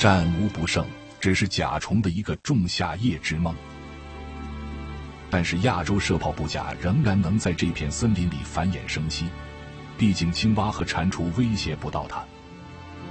战无不胜，只是甲虫的一个仲夏夜之梦。但是亚洲射炮布甲仍然能在这片森林里繁衍生息，毕竟青蛙和蟾蜍威胁不到它。